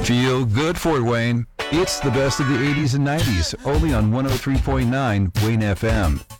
Feel good, Fort Wayne. It's the best of the 80s and 90s, only on 103.9 Wayne FM.